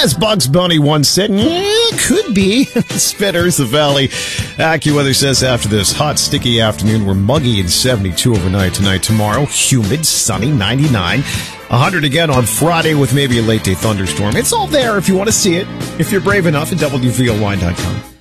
As Bugs Bunny once said, could be. Spitters, the Valley. AccuWeather says after this hot, sticky afternoon, we're muggy and 72 overnight tonight. Tomorrow, humid, sunny, 99. 100 again on Friday with maybe a late-day thunderstorm. It's all there if you want to see it, if you're brave enough at WVOY.com.